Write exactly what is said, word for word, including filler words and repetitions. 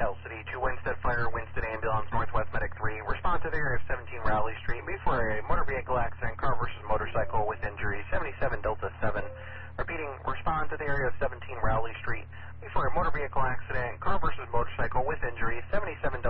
L C D two Winstead Fire, Winstead Ambulance, Northwest Medic three. Respond to the area of seventeen Rowley Street before a motor vehicle accident, car versus motorcycle with injury, seventy-seven Delta seven. Repeating, respond to the area of seventeen Rowley Street before a motor vehicle accident, car versus motorcycle with injury, seventy-seven